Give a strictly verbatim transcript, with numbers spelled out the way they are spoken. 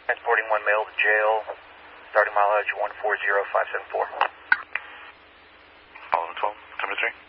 Transporting one male to jail. Starting mileage one four zero five seven four. Oliver twelve, Timber three.